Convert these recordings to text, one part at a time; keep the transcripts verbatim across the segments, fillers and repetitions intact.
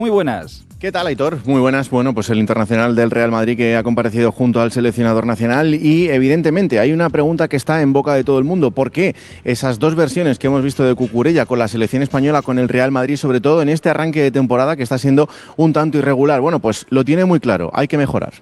Muy buenas. ¿Qué tal, Aitor? Muy buenas. Bueno, pues el internacional del Real Madrid que ha comparecido junto al seleccionador nacional y evidentemente hay una pregunta que está en boca de todo el mundo. ¿Por qué esas dos versiones que hemos visto de Cucurella con la selección española, con el Real Madrid, sobre todo en este arranque de temporada que está siendo un tanto irregular? Bueno, pues lo tiene muy claro, hay que mejorar.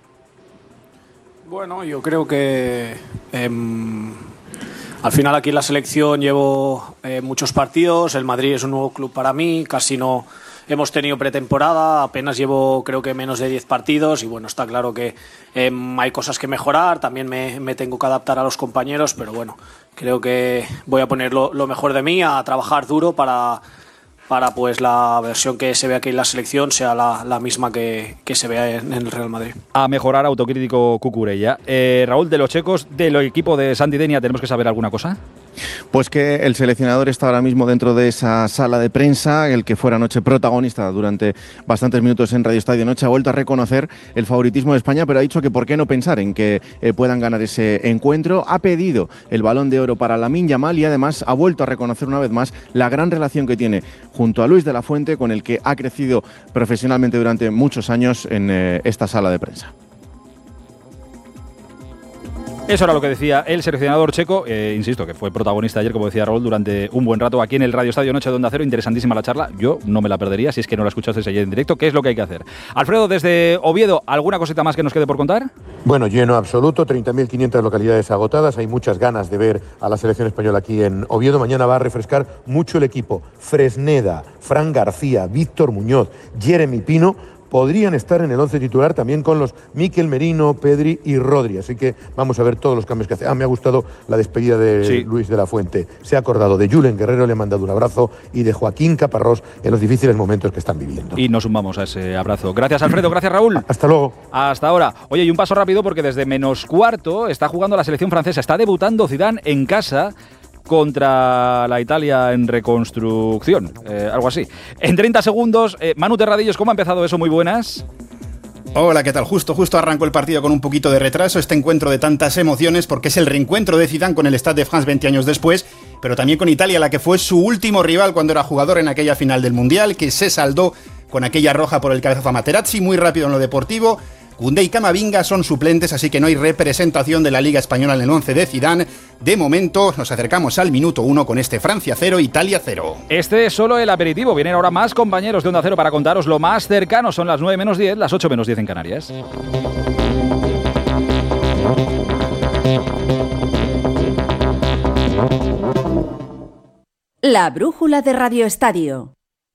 Bueno, yo creo que eh, al final aquí en la selección llevo eh, muchos partidos, el Madrid es un nuevo club para mí, casi no hemos tenido pretemporada, apenas llevo creo que menos de diez partidos y bueno, está claro que eh, hay cosas que mejorar, también me, me tengo que adaptar a los compañeros, pero bueno, creo que voy a poner lo, lo mejor de mí, a trabajar duro para, para pues la versión que se ve aquí en la selección sea la, la misma que, que se vea en, en el Real Madrid. A mejorar, autocrítico Cucurella. Eh, Raúl, de los checos, del equipo de Santi Denia, ¿tenemos que saber alguna cosa? Pues que el seleccionador está ahora mismo dentro de esa sala de prensa, el que fuera anoche protagonista durante bastantes minutos en Radio Estadio Noche, ha vuelto a reconocer el favoritismo de España, pero ha dicho que por qué no pensar en que eh, puedan ganar ese encuentro. Ha pedido el Balón de Oro para Lamine Yamal y además ha vuelto a reconocer una vez más la gran relación que tiene junto a Luis de la Fuente, con el que ha crecido profesionalmente durante muchos años en eh, esta sala de prensa. Eso era lo que decía el seleccionador checo, eh, insisto, que fue protagonista ayer, como decía Raúl, durante un buen rato aquí en el Radio Estadio Noche de Onda Cero. Interesantísima la charla, yo no me la perdería si es que no la escuchasteis ayer en directo. ¿Qué es lo que hay que hacer? Alfredo, desde Oviedo, ¿alguna cosita más que nos quede por contar? Bueno, lleno absoluto, treinta mil quinientas localidades agotadas, hay muchas ganas de ver a la selección española aquí en Oviedo. Mañana va a refrescar mucho el equipo. Fresneda, Fran García, Víctor Muñoz, Jeremy Pino podrían estar en el once titular también con los Mikel Merino, Pedri y Rodri. Así que vamos a ver todos los cambios que hace. Ah, me ha gustado la despedida de sí. Luis de la Fuente. Se ha acordado de Julen Guerrero, le ha mandado un abrazo, y de Joaquín Caparrós en los difíciles momentos que están viviendo. Y nos sumamos a ese abrazo. Gracias, Alfredo. Gracias, Raúl. Hasta luego. Hasta ahora. Oye, y un paso rápido porque desde menos cuarto está jugando la selección francesa. Está debutando Zidane en casa contra la Italia en reconstrucción, eh, algo así. En treinta segundos, eh, Manu Terradillos, ¿cómo ha empezado eso? Muy buenas. Hola, ¿qué tal? Justo, justo arrancó el partido con un poquito de retraso, este encuentro de tantas emociones, porque es el reencuentro de Zidane con el Stade de France veinte años después, pero también con Italia, la que fue su último rival cuando era jugador en aquella final del Mundial, que se saldó con aquella roja por el cabezazo a Materazzi. Muy rápido en lo deportivo. Koundé y Camavinga son suplentes, así que no hay representación de la Liga Española en el once de Zidane. De momento nos acercamos al minuto uno con este Francia cero, Italia cero. Este es solo el aperitivo. Vienen ahora más compañeros de Onda Cero para contaros lo más cercano. Son las nueve menos diez, las ocho menos diez en Canarias. La brújula de Radio Estadio.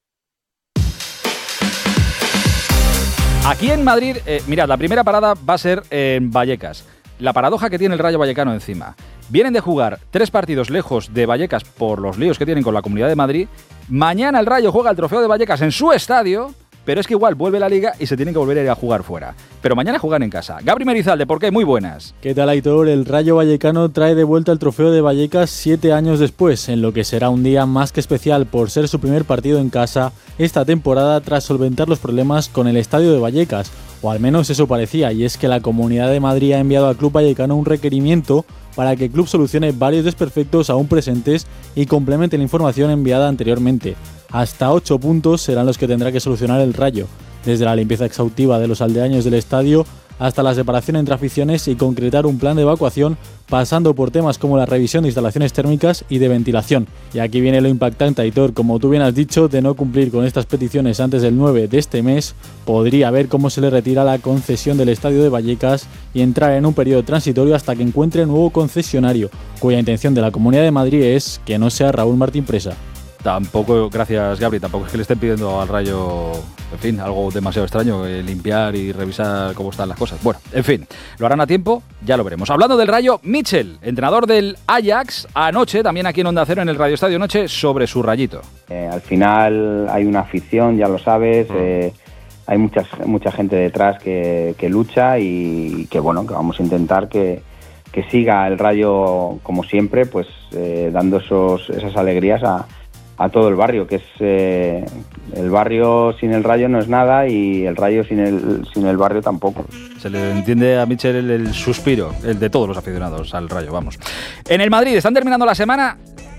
Aquí en Madrid, eh, mirad, la primera parada va a ser en Vallecas. La paradoja que tiene el Rayo Vallecano encima. Vienen de jugar tres partidos lejos de Vallecas por los líos que tienen con la Comunidad de Madrid. Mañana el Rayo juega el Trofeo de Vallecas en su estadio, pero es que igual vuelve la Liga y se tienen que volver a ir a jugar fuera. Pero mañana juegan en casa. Gabri Merizalde, ¿por qué? Muy buenas. ¿Qué tal, Aitor? El Rayo Vallecano trae de vuelta el Trofeo de Vallecas siete años después, en lo que será un día más que especial por ser su primer partido en casa esta temporada tras solventar los problemas con el estadio de Vallecas, o al menos eso parecía, y es que la Comunidad de Madrid ha enviado al Club Vallecano un requerimiento para que el club solucione varios desperfectos aún presentes y complemente la información enviada anteriormente. Hasta ocho puntos serán los que tendrá que solucionar el Rayo, desde la limpieza exhaustiva de los aldeaños del estadio hasta la separación entre aficiones y concretar un plan de evacuación, pasando por temas como la revisión de instalaciones térmicas y de ventilación. Y aquí viene lo impactante, Aitor, como tú bien has dicho, de no cumplir con estas peticiones antes del nueve de este mes, podría ver cómo se le retira la concesión del estadio de Vallecas y entrar en un periodo transitorio hasta que encuentre nuevo concesionario, cuya intención de la Comunidad de Madrid es que no sea Raúl Martín Presa. Tampoco, gracias Gabri, tampoco es que le estén pidiendo al Rayo, en fin, algo demasiado extraño, eh, limpiar y revisar cómo están las cosas. Bueno, en fin, lo harán a tiempo, ya lo veremos. Hablando del Rayo, Mitchell, entrenador del Ajax, anoche, también aquí en Onda Cero, en el Radio Estadio Noche, sobre su Rayito. Eh, al final hay una afición, ya lo sabes, mm. eh, hay mucha, mucha gente detrás que, que lucha y que, bueno, que vamos a intentar que, que siga el Rayo, como siempre, pues eh, dando esos, esas alegrías a a todo el barrio, que es eh, el barrio sin el Rayo no es nada y el Rayo sin el sin el barrio tampoco. Se le entiende a Mitchell el, el suspiro, el de todos los aficionados al Rayo, vamos. En el Madrid están terminando la semana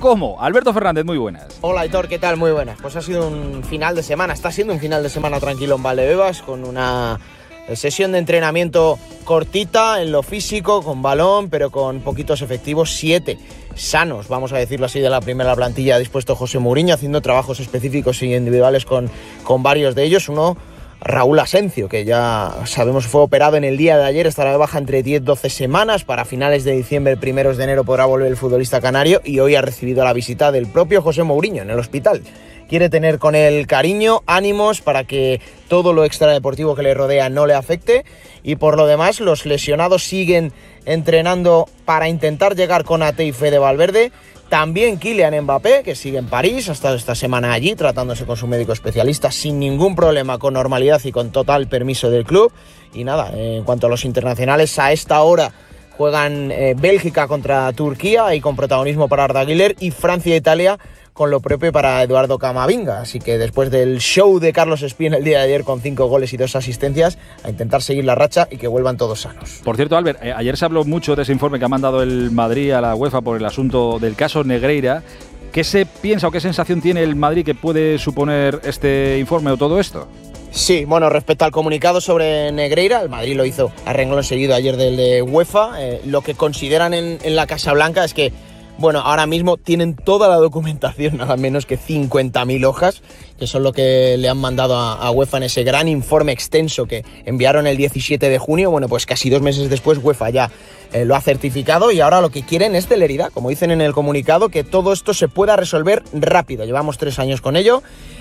cómo. Alberto Fernández, muy buenas. Hola Aitor, ¿qué tal? Muy buenas. Pues ha sido un final de semana, está siendo un final de semana tranquilo en Valdebebas, con una sesión de entrenamiento cortita en lo físico, con balón, pero con poquitos efectivos, siete sanos, vamos a decirlo así, de la primera plantilla ha dispuesto José Mourinho, haciendo trabajos específicos y individuales con, con varios de ellos. Uno, Raúl Asencio, que ya sabemos fue operado en el día de ayer, estará de baja entre diez a doce semanas, para finales de diciembre, primeros de enero podrá volver el futbolista canario, y hoy ha recibido la visita del propio José Mourinho en el hospital. Quiere tener con él cariño, ánimos para que todo lo extradeportivo que le rodea no le afecte, y por lo demás los lesionados siguen entrenando para intentar llegar con Ate y Fede Valverde. También Kylian Mbappé, que sigue en París, ha estado esta semana allí tratándose con su médico especialista sin ningún problema, con normalidad y con total permiso del club. Y nada, en cuanto a los internacionales, a esta hora juegan eh, Bélgica contra Turquía y con protagonismo para Arda Güler, y Francia e Italia con lo propio para Eduardo Camavinga. Así que después del show de Carlos Espín el día de ayer con cinco goles y dos asistencias, a intentar seguir la racha y que vuelvan todos sanos. Por cierto, Albert, eh, ayer se habló mucho de ese informe que ha mandado el Madrid a la UEFA por el asunto del caso Negreira. ¿Qué se piensa o qué sensación tiene el Madrid que puede suponer este informe o todo esto? Sí, bueno, respecto al comunicado sobre Negreira, el Madrid lo hizo a renglón seguido ayer del de UEFA. Eh, lo que consideran en, en la Casa Blanca es que, bueno, ahora mismo tienen toda la documentación, nada menos que cincuenta mil hojas, que son lo que le han mandado a, a UEFA en ese gran informe extenso que enviaron el diecisiete de junio. Bueno, pues casi dos meses después UEFA ya eh, lo ha certificado, y ahora lo que quieren es celeridad, como dicen en el comunicado, que todo esto se pueda resolver rápido. Llevamos tres años con ello,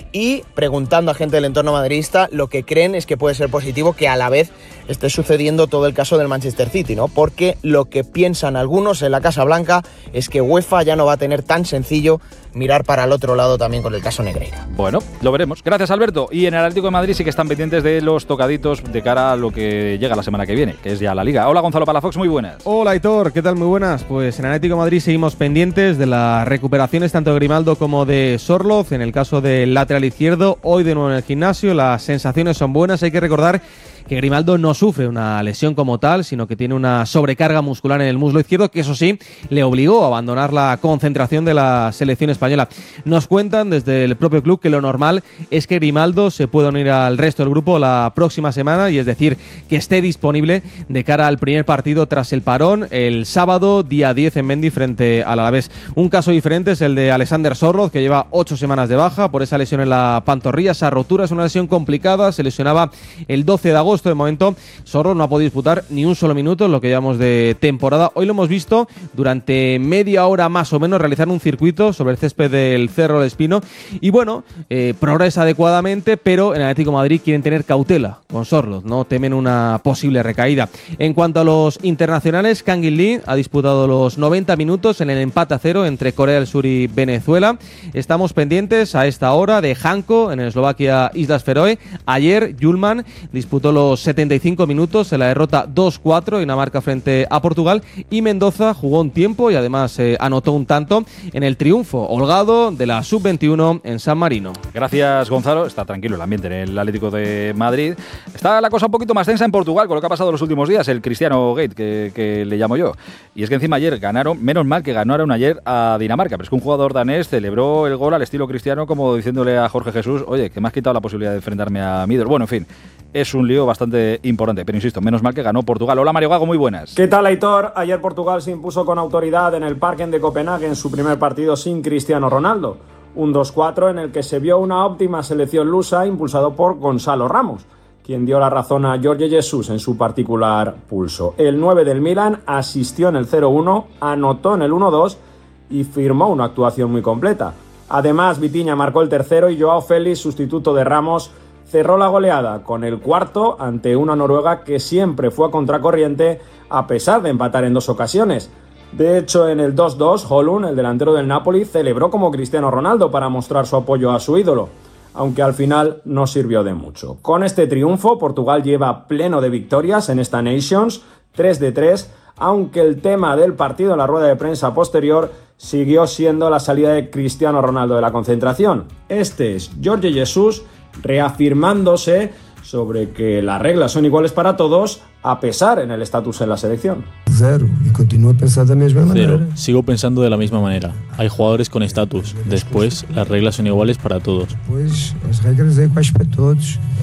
y preguntando a gente del entorno madridista, lo que creen es que puede ser positivo que a la vez esté sucediendo todo el caso del Manchester City, ¿no? Porque lo que piensan algunos en la Casa Blanca es que UEFA ya no va a tener tan sencillo mirar para el otro lado también con el caso Negreira. Bueno, lo veremos. Gracias, Alberto. Y en el Atlético de Madrid sí que están pendientes de los tocaditos de cara a lo que llega la semana que viene, que es ya la Liga. Hola, Gonzalo Palafox, muy buenas. Hola, Aitor, ¿qué tal? Muy buenas. Pues en Atlético de Madrid seguimos pendientes de las recuperaciones tanto de Grimaldo como de Sorloth. En el caso del lateral izquierdo, hoy de nuevo en el gimnasio, las sensaciones son buenas. Hay que recordar que Grimaldo no sufre una lesión como tal, sino que tiene una sobrecarga muscular en el muslo izquierdo, que eso sí, le obligó a abandonar la concentración de la selección española. Nos cuentan desde el propio club que lo normal es que Grimaldo se pueda unir al resto del grupo la próxima semana, y es decir, que esté disponible de cara al primer partido tras el parón, el sábado, día diez en Mendy, frente al Alavés. Un caso diferente es el de Alexander Sorloth, que lleva ocho semanas de baja por esa lesión en la pantorrilla. Esa rotura es una lesión complicada, se lesionaba el doce de agosto. De momento, Sorloth no ha podido disputar ni un solo minuto en lo que llevamos de temporada. Hoy lo hemos visto durante media hora más o menos realizar un circuito sobre el césped del Cerro del Espino, y bueno, eh, progresa adecuadamente, pero en Atlético de Madrid quieren tener cautela con Sorloth, no temen una posible recaída. En cuanto a los internacionales, Kangin Lee ha disputado los noventa minutos en el empate a cero entre Corea del Sur y Venezuela. Estamos pendientes a esta hora de Janko en Eslovaquia Islas Feroe. Ayer Julman disputó los setenta y cinco minutos en la derrota dos cuatro Dinamarca frente a Portugal, y Mendoza jugó un tiempo y además eh, anotó un tanto en el triunfo holgado de la sub veintiuno en San Marino. Gracias, Gonzalo. Está tranquilo el ambiente en el Atlético de Madrid. Está la cosa un poquito más tensa en Portugal con lo que ha pasado los últimos días, el Cristiano Gate, que, que le llamo yo. Y es que encima ayer ganaron, menos mal que ganaron ayer a Dinamarca, pero es que un jugador danés celebró el gol al estilo Cristiano, como diciéndole a Jorge Jesús, oye, que me has quitado la posibilidad de enfrentarme a Middle. Bueno, en fin, es un lío bastante importante, pero insisto, menos mal que ganó Portugal. Hola, Mario Gago, muy buenas. ¿Qué tal, Aitor? Ayer Portugal se impuso con autoridad en el Parken de Copenhague en su primer partido sin Cristiano Ronaldo. Un dos cuatro en el que se vio una óptima selección lusa impulsado por Gonzalo Ramos, quien dio la razón a Jorge Jesus en su particular pulso. El nueve del Milan asistió en el cero uno, anotó en el uno dos y firmó una actuación muy completa. Además, Vitinha marcó el tercero y Joao Félix, sustituto de Ramos, cerró la goleada con el cuarto ante una Noruega que siempre fue a contracorriente a pesar de empatar en dos ocasiones. De hecho, en el dos dos, Højlund, el delantero del Napoli, celebró como Cristiano Ronaldo para mostrar su apoyo a su ídolo, aunque al final no sirvió de mucho. Con este triunfo, Portugal lleva pleno de victorias en esta Nations, tres de tres, aunque el tema del partido en la rueda de prensa posterior siguió siendo la salida de Cristiano Ronaldo de la concentración. Este es Jorge Jesus reafirmándose sobre que las reglas son iguales para todos, a pesar en el estatus en la selección. zero e continuo a pensar da mesma Cero. maneira. Sigo pensando de la misma manera. Hay jugadores con estatus. Después, las reglas son iguales para todos. Pois as regras é iguais para todos.